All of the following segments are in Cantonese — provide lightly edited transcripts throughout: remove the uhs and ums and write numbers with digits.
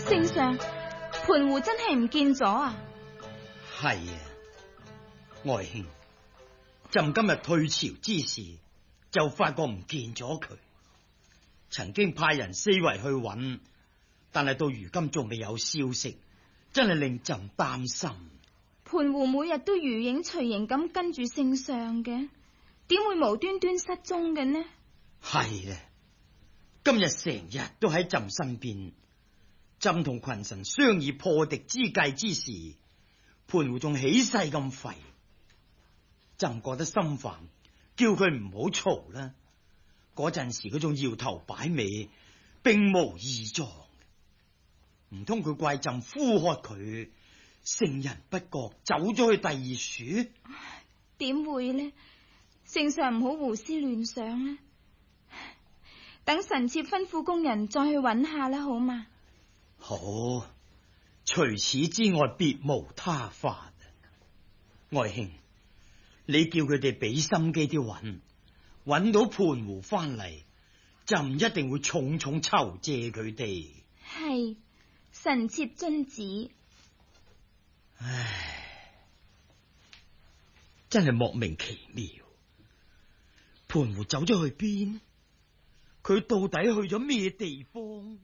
聖上，盤湖真係唔見咗啊？ 係啊，愛卿，朕今日退朝之時就發覺唔見咗佢，曾經派人四圍去揾，但係到如今仲未有消息，真係令朕擔心。 盤湖每日都如影隨形咁跟住聖上嘅，點會無端端失蹤嘅呢？ 係啊，今日成日都喺朕身邊，朕同群臣商議破敵之計之時，盤湖仲起勢咁吠，朕覺得心煩，叫佢唔好嘈啦。嗰陣時佢仲搖頭擺尾，並無異狀，唔通佢怪朕呼喝佢，聖人不覺走咗去第二處？ 點會呢？聖上唔好胡思亂想啦，等臣妾吩咐工人再去揾下啦，好嗎？ 好，除此之外別無他法。愛卿，你叫佢哋俾心機啲揾到盤湖翻嚟，朕一定會重重酬謝佢哋。 係，臣妾遵旨。 唉，真係莫名其妙。盤湖走咗去邊？佢到底去咗咩地方？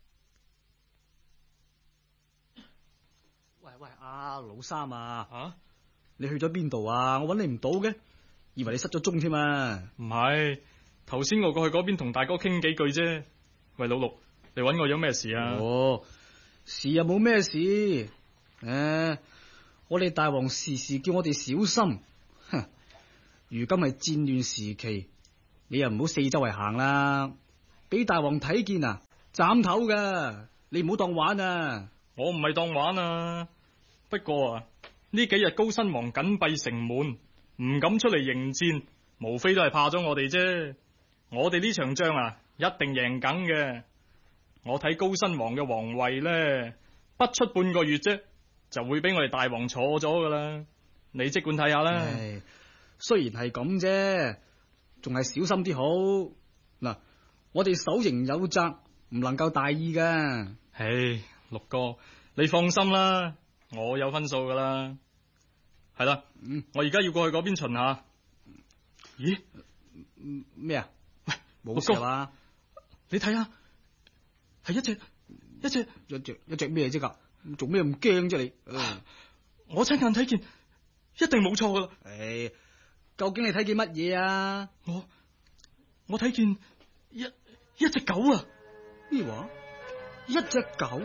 喂，老三啊，你去咗邊度啊？我揾你唔到嘅，以為你失咗蹤添啊！ 唔係，頭先我過去嗰邊同大哥傾幾句啫。喂，老六，你揾我有咩事啊？ 哦，事又冇咩事，我哋大王時時叫我哋小心，哼！如今係戰亂時期，你又唔好四周圍行啦，俾大王睇見啊，斬頭噶，你唔好當玩啊！ 我唔係當玩啊，不過啊，呢幾日高親王緊閉城門，唔敢出嚟迎戰，無非都係怕咗我哋啫。我哋呢場仗啊，一定贏梗嘅。我睇高親王嘅皇位呢，不出半個月啫，就會俾我哋大王坐咗噶啦。你即管睇下啦。 雖然係咁啫，仲係小心啲好。嗱，我哋守營有責，唔能夠大意噶。 唉，六哥，你放心啦，我有分數噶啦。係啦，我而家要過去嗰邊巡下。咦？ 咩啊？ 喂， 冇事啦。 你睇下，係一隻咩啫？噶，做咩咁驚啫？你， 我親眼睇見，一定冇錯噶啦。 究竟你睇見乜嘢啊？ 我睇見一隻狗啊！ 咩話？一隻狗？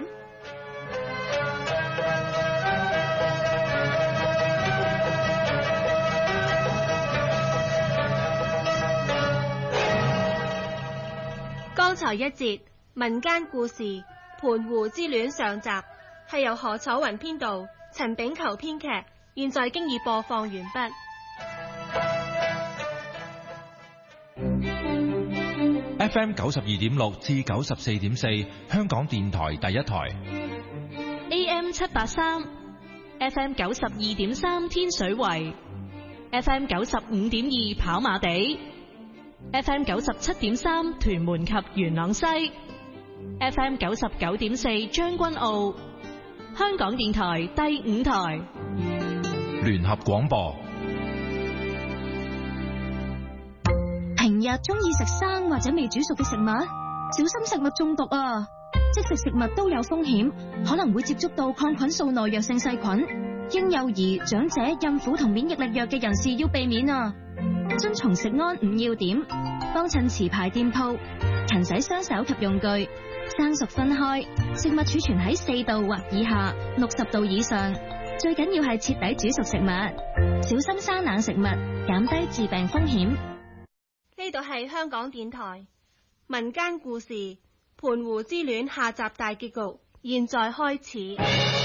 剛才一節民間故事《盤湖之戀》上集係由何楚雲編導，陳炳球編劇，現在經已播放完畢。 FM 92.6至94.4，香港電台第一台。 AM 783 ，FM 92.3天水圍，FM 95.2跑馬地，FM 97.3屯門及元朗西，FM 99.4將軍澳，香港電台第5台聯合廣播。 平日中意食生或者未煮熟嘅食物，小心食物中毒啊！即食食物都有風險，可能會接觸到抗菌素耐藥性細菌。嬰幼兒、長者、孕婦同免疫力弱嘅人士要避免啊！遵從食安5要點，幫襯持牌店鋪，勤洗雙手及用具，生熟分開，食物儲存喺4度或以下，60度以上。最緊要係徹底煮熟食物，小心生冷食物，減低致病風險。 呢度係香港電台民間故事《盤湖之戀》下集大結局，現在開始。